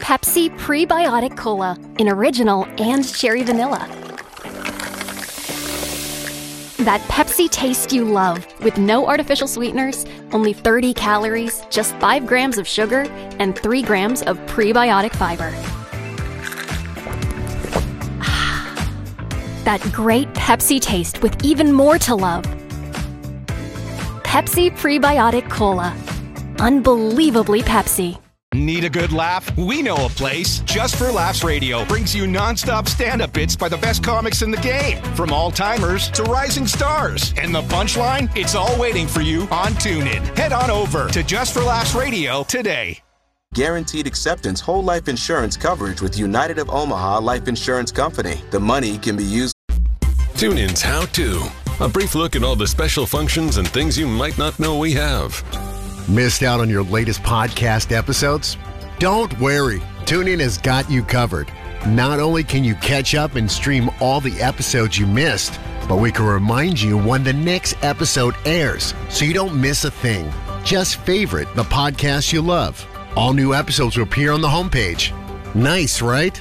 Pepsi Prebiotic Cola in original and cherry vanilla. That Pepsi taste you love, with no artificial sweeteners, only 30 calories, just 5 grams of sugar, and 3 grams of prebiotic fiber. That great Pepsi taste with even more to love. Pepsi Prebiotic Cola. Unbelievably Pepsi. Need a good laugh? We know a place. Just for Laughs Radio brings you non-stop stand-up bits by the best comics in the game. From all-timers to rising stars. And the punchline? It's all waiting for you on TuneIn. Head on over to Just for Laughs Radio today. Guaranteed acceptance whole life insurance coverage with United of Omaha Life Insurance Company. The money can be used. TuneIn's How To. A brief look at all the special functions and things you might not know we have. Missed out on your latest podcast episodes? Don't worry. TuneIn has got you covered. Not only can you catch up and stream all the episodes you missed, but we can remind you when the next episode airs so you don't miss a thing. Just favorite the podcast you love. All new episodes will appear on the homepage. Nice, right?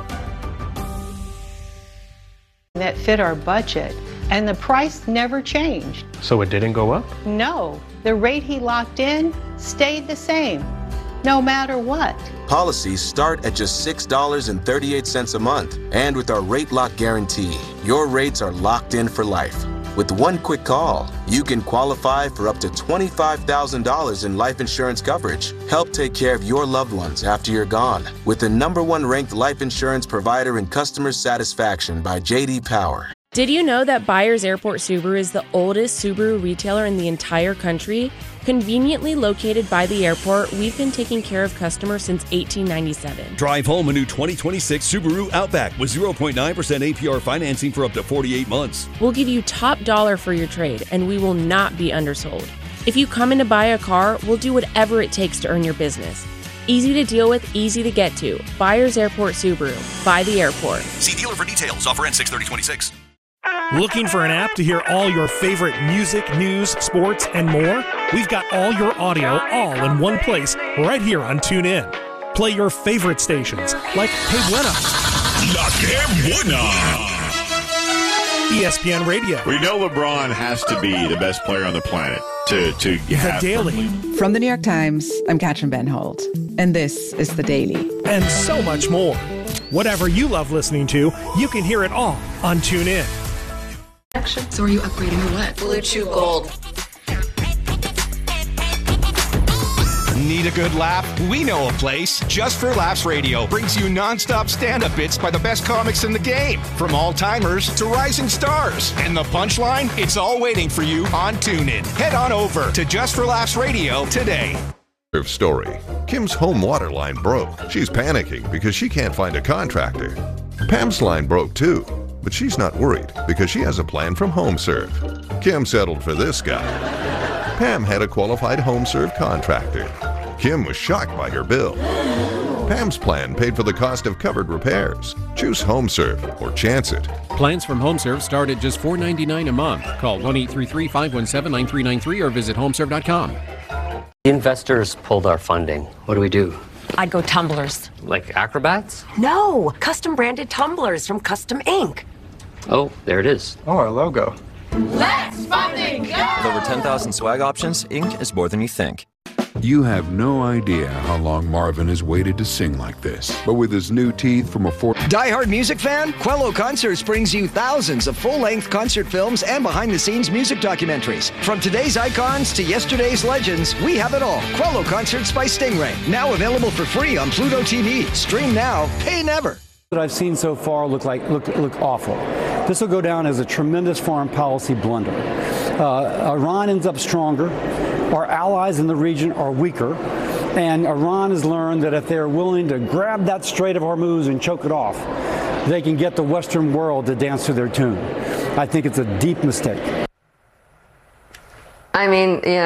That fit our budget, and the price never changed. So it didn't go up? No, the rate he locked in stayed the same, no matter what. Policies start at just $6.38 a month. And with our rate lock guarantee, your rates are locked in for life. With one quick call, you can qualify for up to $25,000 in life insurance coverage. Help take care of your loved ones after you're gone with the #1 ranked life insurance provider in customer satisfaction by J.D. Power. Did you know that Byers Airport Subaru is the oldest Subaru retailer in the entire country? Conveniently located by the airport, we've been taking care of customers since 1897. Drive home a new 2026 Subaru Outback with 0.9% APR financing for up to 48 months. We'll give you top dollar for your trade, and we will not be undersold. If you come in to buy a car, we'll do whatever it takes to earn your business. Easy to deal with, easy to get to. Byers Airport Subaru. By the airport. See dealer for details. Offer ends 6/30/26. Looking for an app to hear all your favorite music, news, sports, and more? We've got all your audio all in one place right here on TuneIn. Play your favorite stations like Que Buena, La Que Buena, ESPN Radio. We know LeBron has to be the best player on the planet to have The Daily. From the New York Times, I'm Katrin Benholt, and this is The Daily. And so much more. Whatever you love listening to, you can hear it all on TuneIn. So are you upgrading or what? Blue Chew Gold. Need a good laugh? We know a place. Just for Laughs Radio brings you non-stop stand-up bits by the best comics in the game. From all-timers to rising stars. And the punchline? It's all waiting for you on TuneIn. Head on over to Just for Laughs Radio today. Story. Kim's home water line broke. She's panicking because she can't find a contractor. Pam's line broke too, but she's not worried because she has a plan from HomeServe. Kim settled for this guy. Pam had a qualified HomeServe contractor. Kim was shocked by her bill. Pam's plan paid for the cost of covered repairs. Choose HomeServe or chance it. Plans from HomeServe start at just $4.99 a month. Call 1-833-517-9393 or visit homeserve.com. Investors pulled our funding. What do we do? I'd go tumblers. Like acrobats? No, custom branded tumblers from Custom Ink. Oh, there it is. Oh, our logo. Let's funding go! With over 10,000 swag options, Ink is more than you think. You have no idea how long Marvin has waited to sing like this. But with his new teeth from a Die-hard music fan? Quello Concerts brings you thousands of full-length concert films and behind-the-scenes music documentaries. From today's icons to yesterday's legends, we have it all. Quello Concerts by Stingray. Now available for free on Pluto TV. Stream now, pay never. What I've seen so far look awful. This will go down as a tremendous foreign policy blunder. Iran ends up stronger. Our allies in the region are weaker. And Iran has learned that if they're willing to grab that Strait of Hormuz and choke it off, they can get the Western world to dance to their tune. I think it's a deep mistake. I mean,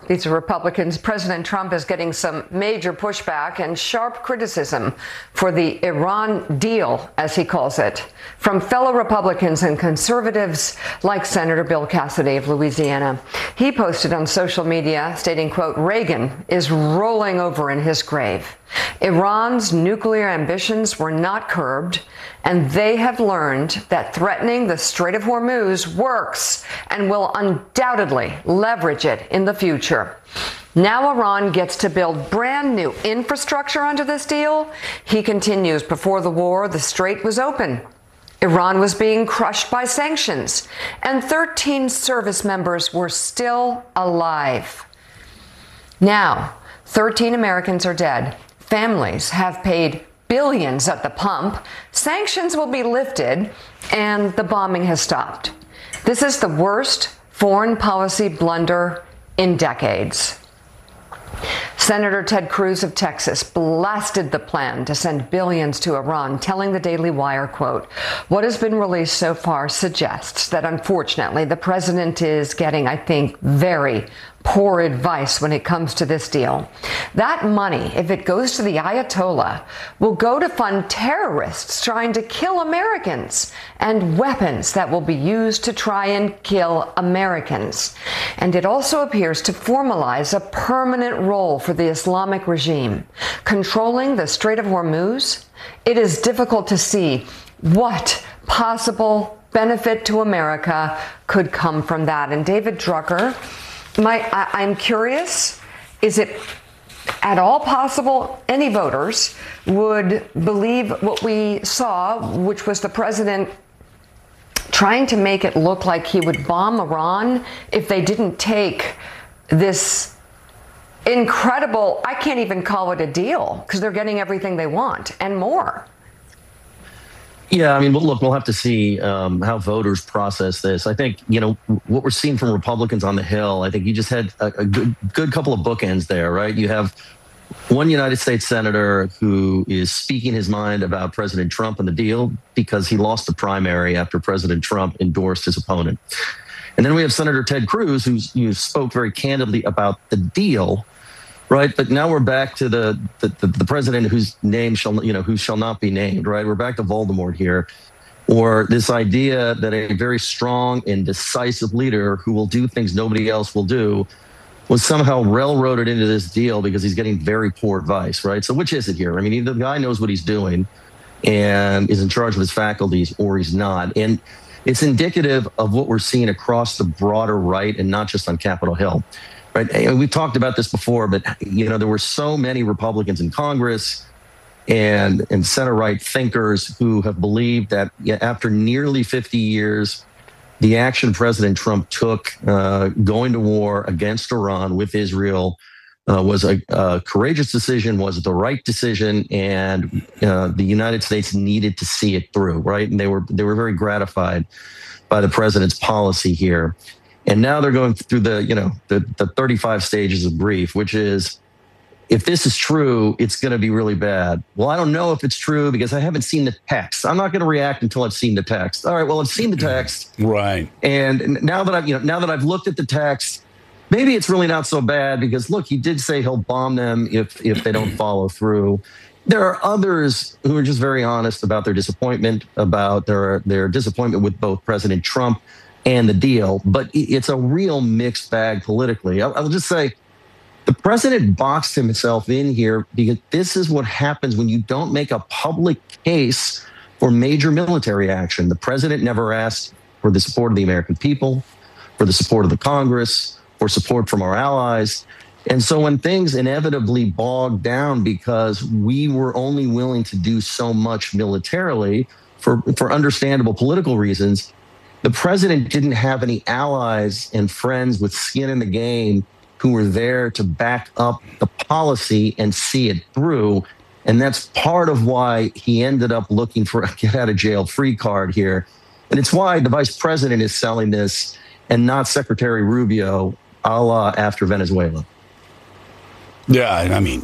These are Republicans. President Trump is getting some major pushback and sharp criticism for the Iran deal, as he calls it, from fellow Republicans and conservatives like Senator Bill Cassidy of Louisiana. He posted on social media stating, quote, Reagan is rolling over in his grave. Iran's nuclear ambitions were not curbed, and they have learned that threatening the Strait of Hormuz works and will undoubtedly leverage it in the future. Now Iran gets to build brand new infrastructure under this deal. He continues, before the war, the strait was open. Iran was being crushed by sanctions, and 13 service members were still alive. Now, 13 Americans are dead. Families have paid billions at the pump. Sanctions will be lifted, and the bombing has stopped. This is the worst foreign policy blunder in decades. Senator Ted Cruz of Texas blasted the plan to send billions to Iran, telling the Daily Wire, quote, what has been released so far suggests that, unfortunately, the president is getting, I think, very poor advice when it comes to this deal. That money, if it goes to the Ayatollah, will go to fund terrorists trying to kill Americans and weapons that will be used to try and kill Americans. And it also appears to formalize a permanent role for the Islamic regime. Controlling the Strait of Hormuz, it is difficult to see what possible benefit to America could come from that. And David Drucker, I'm curious, is it at all possible any voters would believe what we saw, which was the president trying to make it look like he would bomb Iran if they didn't take this incredible, I can't even call it a deal, because they're getting everything they want and more. Yeah, I mean, look, we'll have to see how voters process this. I think, what we're seeing from Republicans on the Hill, I think you just had a good couple of bookends there, right? You have one United States senator who is speaking his mind about President Trump and the deal because he lost the primary after President Trump endorsed his opponent. And then we have Senator Ted Cruz, who spoke very candidly about the deal, right? But now we're back to the president whose name who shall not be named, right? We're back to Voldemort here, or this idea that a very strong and decisive leader who will do things nobody else will do was somehow railroaded into this deal because he's getting very poor advice, right? So which is it here? I mean, the guy knows what he's doing and is in charge of his faculties, or he's not. And it's indicative of what we're seeing across the broader right and not just on Capitol Hill. Right. And we've talked about this before, but, there were so many Republicans in Congress and center-right thinkers who have believed that after nearly 50 years, the action President Trump took going to war against Iran with Israel was a courageous decision, was the right decision, and the United States needed to see it through. Right. And they were very gratified by the president's policy here. And now they're going through the 35 stages of grief, which is, if this is true, it's going to be really bad. Well, I don't know if it's true because I haven't seen the text. I'm not going to react until I've seen the text. All right, well, I've seen the text. Right. And now that I've looked at the text, maybe it's really not so bad because, look, he did say he'll bomb them if they don't follow through. There are others who are just very honest about their disappointment, about their disappointment with both President Trump and the deal, but it's a real mixed bag politically. I'll just say the president boxed himself in here because this is what happens when you don't make a public case for major military action. The president never asked for the support of the American people, for the support of the Congress, for support from our allies. And so when things inevitably bogged down because we were only willing to do so much militarily for understandable political reasons, the president didn't have any allies and friends with skin in the game who were there to back up the policy and see it through. And that's part of why he ended up looking for a get out of jail free card here. And it's why the vice president is selling this and not Secretary Rubio, a la after Venezuela. Yeah, I mean,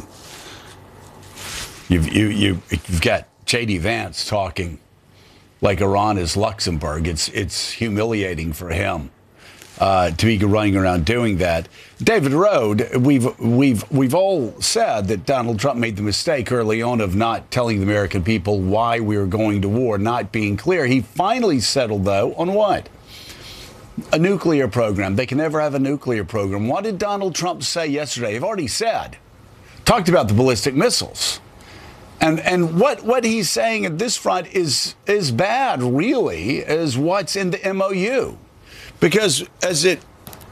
you've got J.D. Vance talking like Iran is Luxembourg. It's humiliating for him. to be running around doing that. David Rode, we've all said that Donald Trump made the mistake early on of not telling the American people why we were going to war, not being clear. He finally settled, though, on what? A nuclear program. They can never have a nuclear program. What did Donald Trump say yesterday? I've already said. Talked about the ballistic missiles. And what he's saying at this front is bad, really, as what's in the MOU. Because as it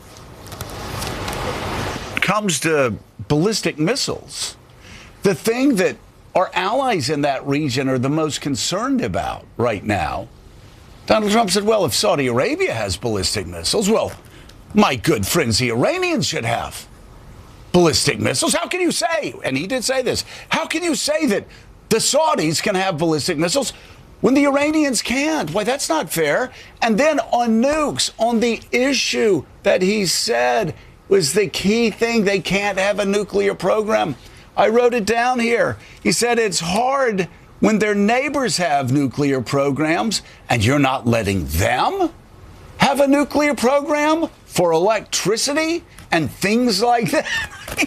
comes to ballistic missiles, the thing that our allies in that region are the most concerned about right now, Donald Trump said, well, if Saudi Arabia has ballistic missiles, well, my good friends, the Iranians should have ballistic missiles. How can you say, and he did say this, how can you say that the Saudis can have ballistic missiles when the Iranians can't? Why, that's not fair. And then on nukes, on the issue that he said was the key thing, they can't have a nuclear program. I wrote it down here. He said it's hard when their neighbors have nuclear programs and you're not letting them have a nuclear program for electricity and things like that.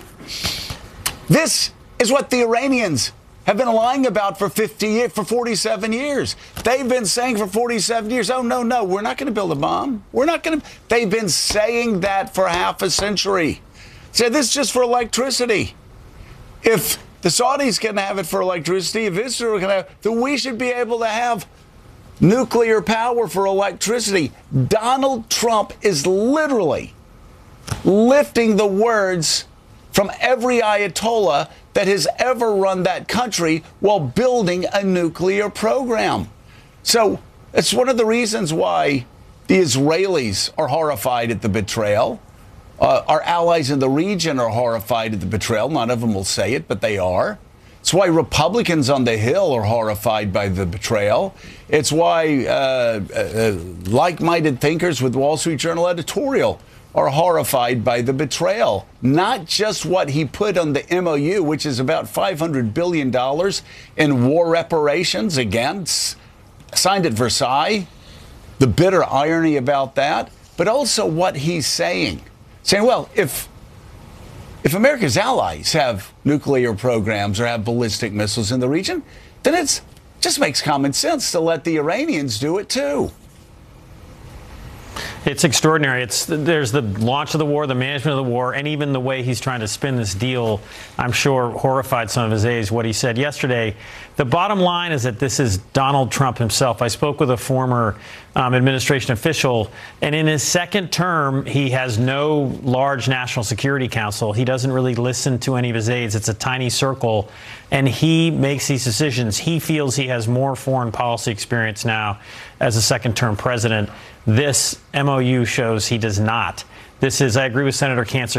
This is what the Iranians have been lying about for 47 years. They've been saying for 47 years, oh, no, we're not going to build a bomb. We're not going to. They've been saying that for half a century. So this is just for electricity. If the Saudis can have it for electricity, if Israel can have it, then we should be able to have nuclear power for electricity. Donald Trump is literally lifting the words from every Ayatollah that has ever run that country while building a nuclear program. So it's one of the reasons why the Israelis are horrified at the betrayal. Our allies in the region are horrified at the betrayal. None of them will say it, but they are. It's why Republicans on the Hill are horrified by the betrayal. It's why like-minded thinkers with Wall Street Journal editorial are horrified by the betrayal. Not just what he put on the MOU, which is about $500 billion in war reparations, again, signed at Versailles, the bitter irony about that, but also what he's saying. Saying, well, if America's allies have nuclear programs or have ballistic missiles in the region, then it just makes common sense to let the Iranians do it too. It's extraordinary. There's the launch of the war, the management of the war, and even the way he's trying to spin this deal, I'm sure horrified some of his aides, what he said yesterday. The bottom line is that this is Donald Trump himself. I spoke with a former administration official, and in his second term, he has no large national security council. He doesn't really listen to any of his aides. It's a tiny circle, and he makes these decisions. He feels he has more foreign policy experience now as a second-term president. This MOU shows he does not. This is, I agree with Senator Cassidy.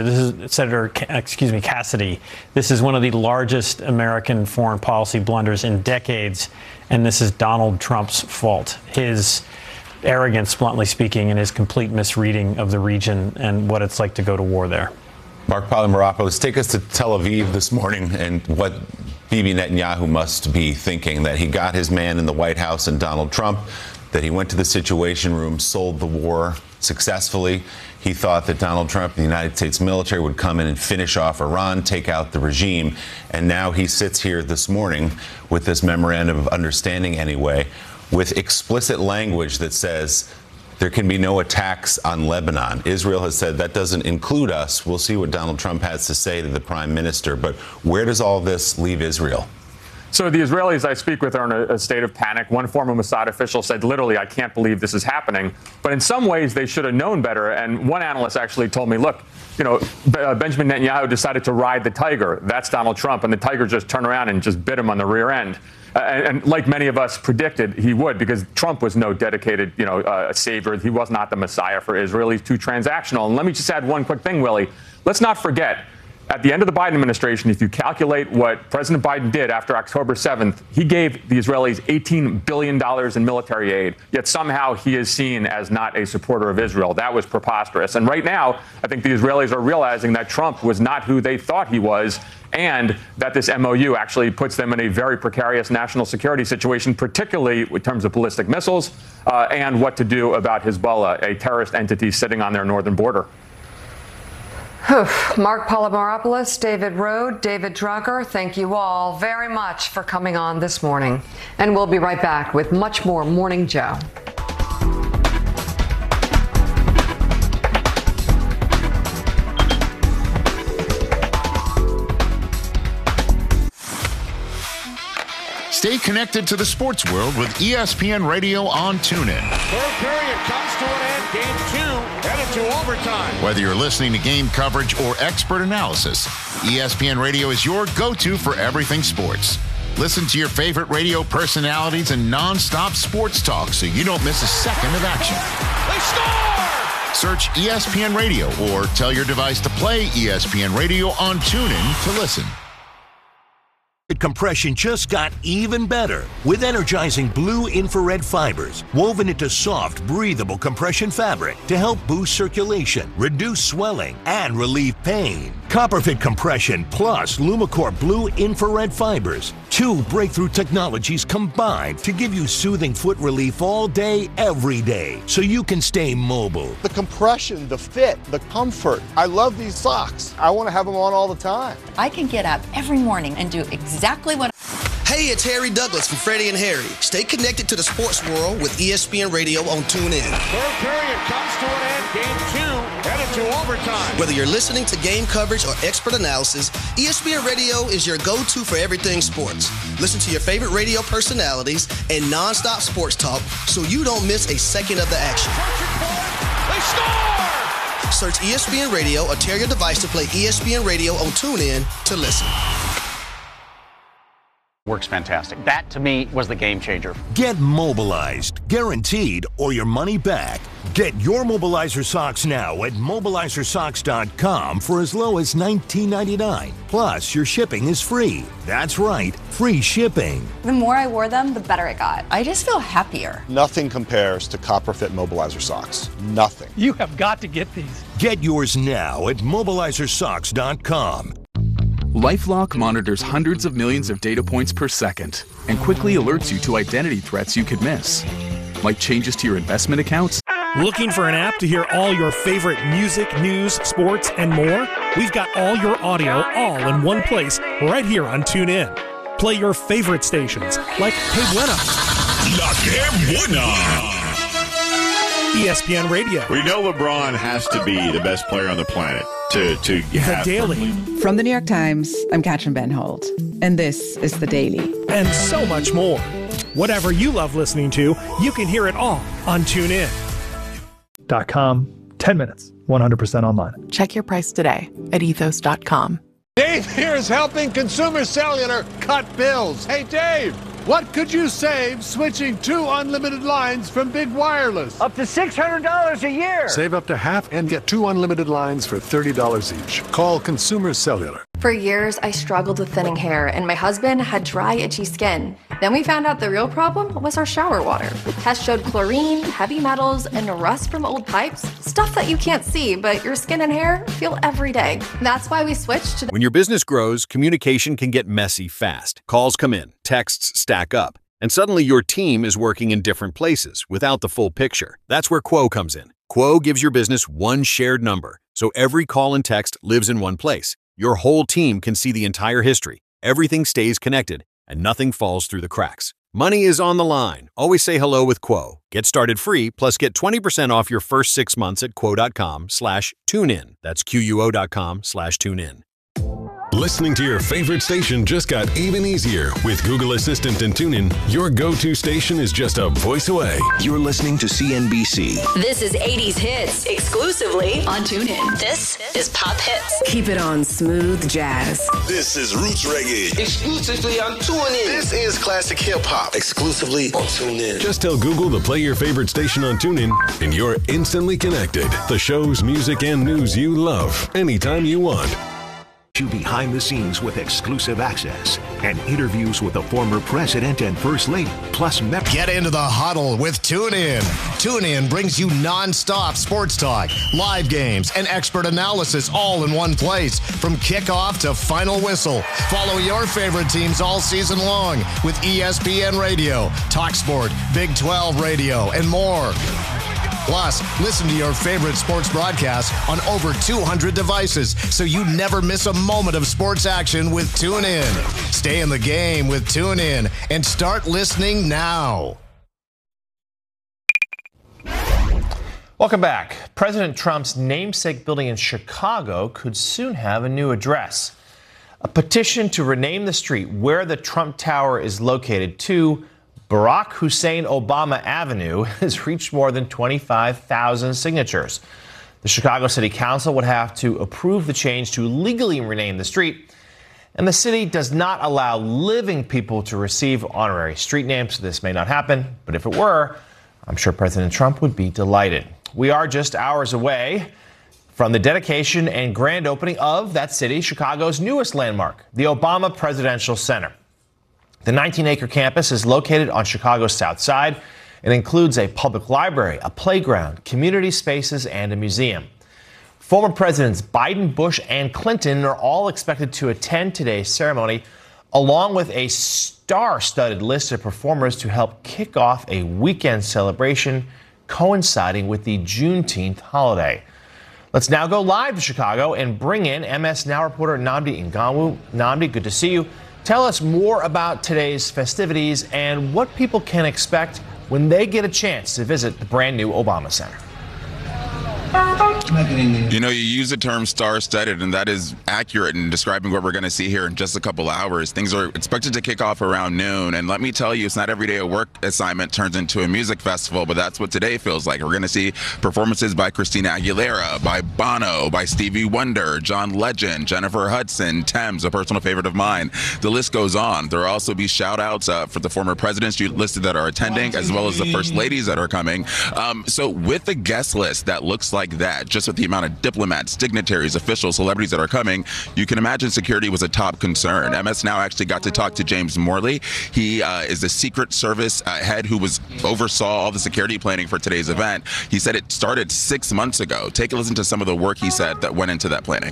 This is one of the largest American foreign policy blunders in decades, and this is Donald Trump's fault. His arrogance, bluntly speaking, and his complete misreading of the region and what it's like to go to war there. Mark Polymeropoulos, take us to Tel Aviv this morning and what Bibi Netanyahu must be thinking, that he got his man in the White House and Donald Trump, that he went to the Situation Room, sold the war successfully. He thought that Donald Trump and the United States military would come in and finish off Iran, take out the regime. And now he sits here this morning with this memorandum of understanding anyway, with explicit language that says there can be no attacks on Lebanon. Israel has said that doesn't include us. We'll see what Donald Trump has to say to the prime minister. But where does all this leave Israel? So the Israelis I speak with are in a state of panic. One former Mossad official said, literally, I can't believe this is happening. But in some ways, they should have known better. And one analyst actually told me, look, Benjamin Netanyahu decided to ride the tiger. That's Donald Trump. And the tiger just turned around and just bit him on the rear end. And like many of us predicted he would, because Trump was no dedicated, savior. He was not the Messiah for Israel. He's too transactional. And let me just add one quick thing, Willie. Let's not forget, at the end of the Biden administration, if you calculate what President Biden did after October 7th, he gave the Israelis $18 billion in military aid, yet somehow he is seen as not a supporter of Israel. That was preposterous. And right now, I think the Israelis are realizing that Trump was not who they thought he was, and that this MOU actually puts them in a very precarious national security situation, particularly in terms of ballistic missiles and what to do about Hezbollah, a terrorist entity sitting on their northern border. Mark Polymeropoulos, David Rode, David Drucker, thank you all very much for coming on this morning. And we'll be right back with much more Morning Joe. Stay connected to the sports world with ESPN Radio on TuneIn. Third period comes to an end. Game 2 headed to overtime. Whether you're listening to game coverage or expert analysis, ESPN Radio is your go-to for everything sports. Listen to your favorite radio personalities and non-stop sports talk so you don't miss a second of action. They score! Search ESPN Radio or tell your device to play ESPN Radio on TuneIn to listen. Compression just got even better with energizing blue infrared fibers woven into soft, breathable compression fabric to help boost circulation, reduce swelling, and relieve pain. CopperFit Compression plus Lumicore blue infrared fibers. 2 breakthrough technologies combined to give you soothing foot relief all day, every day, so you can stay mobile. The compression, the fit, the comfort. I love these socks. I want to have them on all the time. I can get up every morning and do exactly what. Hey, it's Harry Douglas from Freddie and Harry. Stay connected to the sports world with ESPN Radio on TuneIn. Third period comes to an end. Game 2 headed to overtime. Whether you're listening to game coverage or expert analysis, ESPN Radio is your go-to for everything sports. Listen to your favorite radio personalities and non-stop sports talk so you don't miss a second of the action. They score! Search ESPN Radio or tell your device to play ESPN Radio on TuneIn to listen. Works fantastic. That, to me, was the game changer. Get mobilized, guaranteed, or your money back. Get your Mobilizer socks now at mobilizersocks.com for as low as $19.99. Plus, your shipping is free. That's right, free shipping. The more I wore them, the better it got. I just feel happier. Nothing compares to CopperFit Mobilizer socks. Nothing. You have got to get these. Get yours now at mobilizersocks.com. LifeLock monitors hundreds of millions of data points per second and quickly alerts you to identity threats you could miss, like changes to your investment accounts. Looking for an app to hear all your favorite music, news, sports, and more? We've got all your audio all in one place right here on TuneIn. Play your favorite stations like Que Buena, La Que Buena, ESPN Radio. We know LeBron has to be the best player on the planet to have The Daily. From the New York Times, I'm Katrin Benhold, and this is The Daily. And so much more. Whatever you love listening to, you can hear it all on TuneIn. .com, 10 minutes, 100% online. Check your price today at ethos.com. Dave here is helping Consumer Cellular cut bills. Hey, Dave, what could you save switching 2 unlimited lines from Big Wireless? Up to $600 a year. Save up to half and get 2 unlimited lines for $30 each. Call Consumer Cellular. For years, I struggled with thinning hair, and my husband had dry, itchy skin. Then we found out the real problem was our shower water. Tests showed chlorine, heavy metals, and rust from old pipes. Stuff that you can't see, but your skin and hair feel every day. That's why we switched to When your business grows, communication can get messy fast. Calls come in, texts stack up, and suddenly your team is working in different places without the full picture. That's where Quo comes in. Quo gives your business one shared number, so every call and text lives in one place. Your whole team can see the entire history. Everything stays connected, and nothing falls through the cracks. Money is on the line. Always say hello with Quo. Get started free, plus get 20% off your first 6 months at quo.com/tunein. That's QUO.com/tunein. Listening to your favorite station just got even easier. With Google Assistant and TuneIn, your go-to station is just a voice away. You're listening to CNBC. This is 80s Hits, exclusively on TuneIn. This is Pop Hits. Keep it on smooth jazz. This is Roots Reggae. Exclusively on TuneIn. This is Classic Hip Hop. Exclusively on TuneIn. Just tell Google to play your favorite station on TuneIn, and you're instantly connected. The shows, music, and news you love, anytime you want. You behind the scenes with exclusive access and interviews with the former president and first lady, plus Get into the huddle with TuneIn. TuneIn brings you non-stop sports talk, live games, and expert analysis all in one place from kickoff to final whistle. Follow your favorite teams all season long with ESPN Radio, TalkSport, Big 12 Radio, and more. Plus, listen to your favorite sports broadcasts on over 200 devices so you never miss a moment of sports action with TuneIn. Stay in the game with TuneIn and start listening now. Welcome back. President Trump's namesake building in Chicago could soon have a new address. A petition to rename the street where the Trump Tower is located to Barack Hussein Obama Avenue has reached more than 25,000 signatures. The Chicago City Council would have to approve the change to legally rename the street, and the city does not allow living people to receive honorary street names, so this may not happen, but if it were, I'm sure President Trump would be delighted. We are just hours away from the dedication and grand opening of that city, Chicago's newest landmark, the Obama Presidential Center. The 19-acre campus is located on Chicago's South Side. It includes a public library, a playground, community spaces, and a museum. Former Presidents Biden, Bush, and Clinton are all expected to attend today's ceremony, along with a star-studded list of performers to help kick off a weekend celebration coinciding with the Juneteenth holiday. Let's now go live to Chicago and bring in MS Now reporter Nnamdi Nganwu. Nnamdi, good to see you. Tell us more about today's festivities and what people can expect when they get a chance to visit the brand new Obama Center. You know, you use the term star-studded, and that is accurate in describing what we're going to see here in just a couple hours. Things are expected to kick off around noon, and let me tell you, it's not every day a work assignment turns into a music festival, but that's what today feels like. We're going to see performances by Christina Aguilera, by Bono, by Stevie Wonder, John Legend, Jennifer Hudson, Thames, a personal favorite of mine. The list goes on. There will also be shout-outs for the former presidents you listed that are attending, as well as the first ladies that are coming. So with the guest list that looks like that, just with the amount of diplomats, dignitaries, officials, celebrities that are coming, you can imagine security was a top concern. MS Now actually got to talk to James Morley. He is the Secret Service head who oversaw all the security planning for today's event. He said it started 6 months ago. Take a listen to some of the work he said that went into that planning.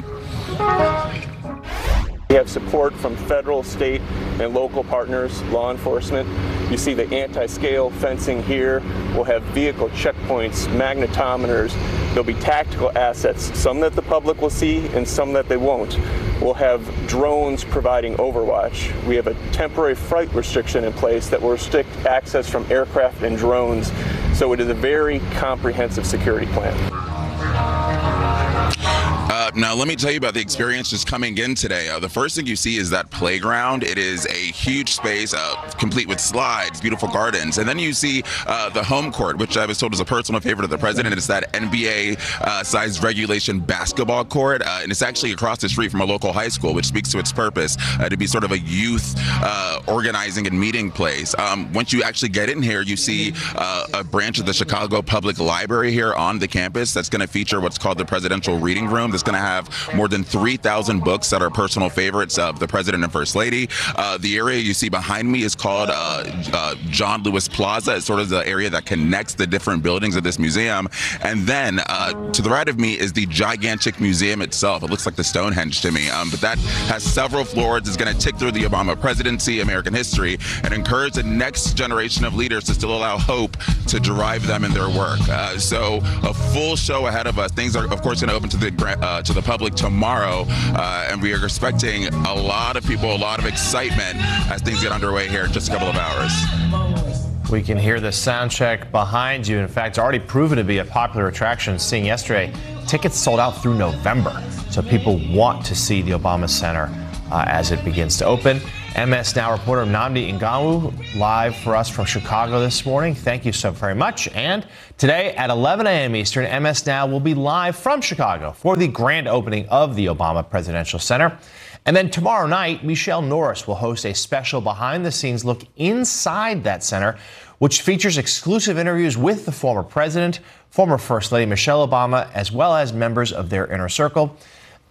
We have support from federal, state, and local partners, law enforcement. You see the anti-scale fencing here. We'll have vehicle checkpoints, magnetometers. There'll be tactical assets, some that the public will see and some that they won't. We'll have drones providing overwatch. We have a temporary flight restriction in place that will restrict access from aircraft and drones. So it is a very comprehensive security plan. Now, let me tell you about the experience just coming in today. The first thing you see is that playground. It is a huge space, complete with slides, beautiful gardens. And then you see the home court, which I was told is a personal favorite of the president. It's that NBA-sized regulation basketball court. And it's actually across the street from a local high school, which speaks to its purpose to be sort of a youth organizing and meeting place. Once you actually get in here, you see a branch of the Chicago Public Library here on the campus that's going to feature what's called the Presidential Reading Room. That's going to have more than 3,000 books that are personal favorites of the president and first lady. The area you see behind me is called John Lewis Plaza. It's sort of the area that connects the different buildings of this museum. And then to the right of me is the gigantic museum itself. It looks like the Stonehenge to me, but that has several floors. It's going to tick through the Obama presidency, American history, and encourage the next generation of leaders to still allow hope to drive them in their work. So a full show ahead of us. Things are, of course, going to open to the public tomorrow, and we are expecting a lot of people, a lot of excitement as things get underway here in just a couple of hours. We can hear the sound check behind you. In fact, it's already proven to be a popular attraction. Seeing yesterday, tickets sold out through November, so people want to see the Obama Center as it begins to open. MS Now reporter Nnamdi Nganwu live for us from Chicago this morning. Thank you so very much. And today at 11 a.m. Eastern, MS Now will be live from Chicago for the grand opening of the Obama Presidential Center. And then tomorrow night, Michelle Norris will host a special behind-the-scenes look inside that center, which features exclusive interviews with the former president, former First Lady Michelle Obama, as well as members of their inner circle.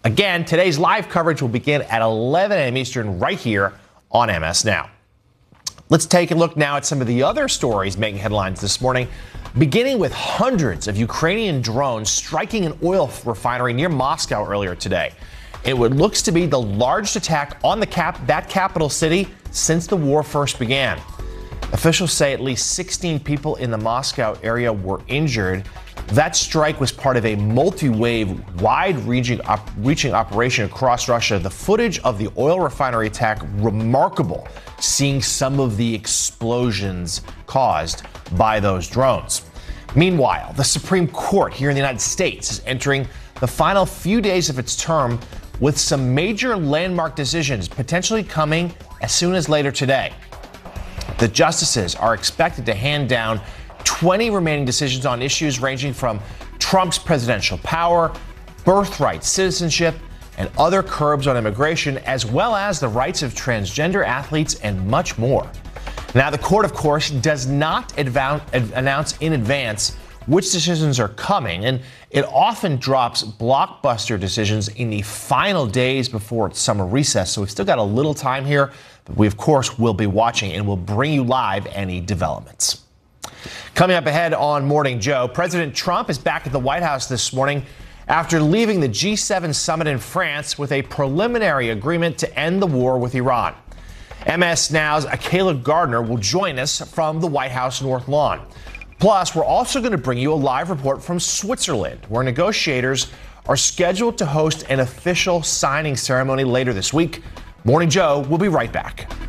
Again, today's live coverage will begin at 11 a.m. Eastern right here on MS Now. Let's take a look now at some of the other stories making headlines this morning, beginning with hundreds of Ukrainian drones striking an oil refinery near Moscow earlier today. It looks to be the largest attack on that capital city since the war first began. Officials say at least 16 people in the Moscow area were injured. That strike was part of a multi-wave, wide-reaching operation across Russia. The footage of the oil refinery attack, remarkable, seeing some of the explosions caused by those drones. Meanwhile, the Supreme Court here in the United States is entering the final few days of its term with some major landmark decisions potentially coming as soon as later today. The justices are expected to hand down 20 remaining decisions on issues ranging from Trump's presidential power, birthright citizenship, and other curbs on immigration, as well as the rights of transgender athletes and much more. Now, the court, of course, does not announce in advance which decisions are coming, and it often drops blockbuster decisions in the final days before its summer recess. So we've still got a little time here, but we, of course, will be watching and will bring you live any developments. Coming up ahead on Morning Joe, President Trump is back at the White House this morning after leaving the G7 summit in France with a preliminary agreement to end the war with Iran. MS Now's Akayla Gardner will join us from the White House North Lawn. Plus, we're also going to bring you a live report from Switzerland, where negotiators are scheduled to host an official signing ceremony later this week. Morning Joe will be right back.